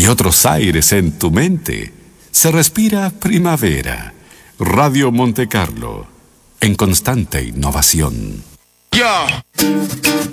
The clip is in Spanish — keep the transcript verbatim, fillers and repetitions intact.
Hay otros aires en tu mente. Se respira primavera. Radio Monte Carlo, en constante innovación. Yo.